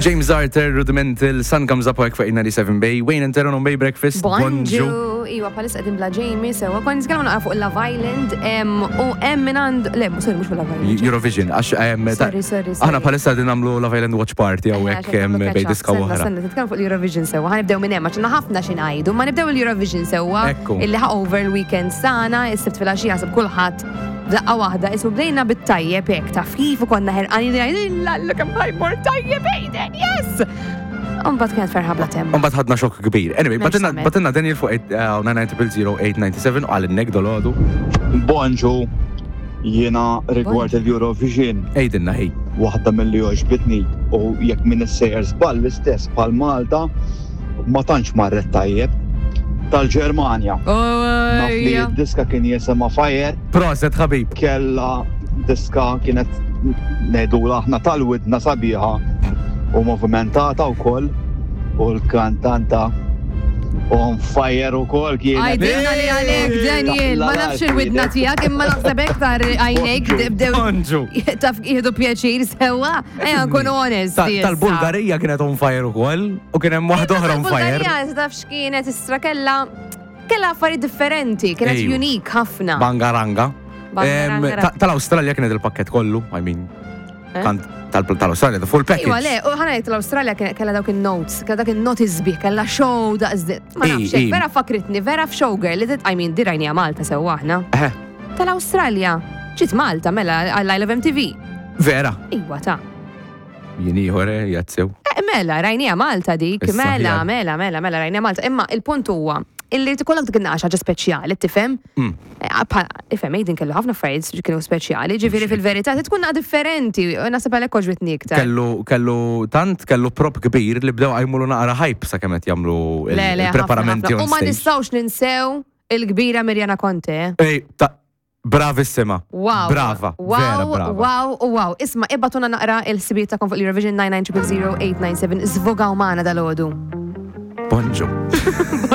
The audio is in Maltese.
James Arthur, Rudimental, Sun Comes Up Like 97 Bay, Wayne and Teron on Bay Breakfast, Bonju. Iwa, palissa qegħdin bla Jamie, sewa. Kon nitkellmu naqra fuq Love Island, u hemm minn għand, le, sorry, mhux fuq Love Island. Eurovision, għax Sorry. aħna palissa din nagħmlu Love Island Watch Party hawnhekk bej diska oħra. Senna, nitkellmu fuq l-Eurovision sewa. Ħanibdew minn hemm għax ħafna xi ngħidu, ma nibdew l-Eurovision sewa. Illi over l-weekend sana, is-sibt fil-għaxija sab kulħadd daqqa waħda, ismu bdejna bit-tajjeb hekk taf kif u konna ħerqani l kemm ħajmur tajjeb ejden, yes! Umbat kienet ferħa bla temm. Umbat ħadna xokk kbir. Anyway, batinna Daniel fuq 9900897 għal il-nek dol-għodu. Bonġu, jiena rigward il-Eurovision. Ejdinna ħej. Waħda mill-li oġbitni u jekk minn is-sejers bal l-istess bħal Malta ma tantx marret tajjeb tal-Ġermanja. Naf li d-diska kien jisimha Fire. Proset ħabib. Kella diska kienet ngħidula aħna tal-widna sabiħa u movimentata wkoll u l-kantanta on fire ukoll kienet. Għajdinna li għalek, Daniel, ma nafx il-widna tiegħek imma naħseb iktar għajnek debdew taf jieħdu pjaċir sewa, ejja nkunu onesti. Tal-Bulgarija kienet on fire ukoll u kien hemm waħda oħra on fire. Bulgarija taf x'kienet istra kella affarijiet differenti, kienet unik ħafna. Bangaranga. Tal-Awstralja kienet il-pakket kollu, I mean. Tal-Australia, the full package. Iwa, le, u ħanajt l-Australia kella dawk il-notes, kella dawk il-notes bi, kella show daqsdit. Ma nafx, vera fakritni, vera f-showgirl, I mean, dirajni Malta sewaħna. Tal-Australia, ġit Malta, mela, għall-I Love MTV. Vera. Iwa, ta' Jini ħore, jazzew. Mela, rajnija Malta dik, mela, rajnija Malta. Imma il-punt huwa, illi tikollok dik ħaġa speċjali, tifhem? Ifhem Aiden kellu ħafna affarijiet kienu speċjali, ġifieri fil-verità tkun differenti, nasib għalhekk oġbitni iktar. Kellu prop kbir li bdew għajmulu naqra hype sakemm qed jagħmlu il-preparamenti on stage. U ma nistgħux ninsew il-kbira Mirjana Conte. Bravissima. Wow. Brava. Wow. Isma' ibbatuna naqra il-sibiet ta' fuq l-Eurovision 9900897 żvogaw magħna dal-għodu. Bonġu.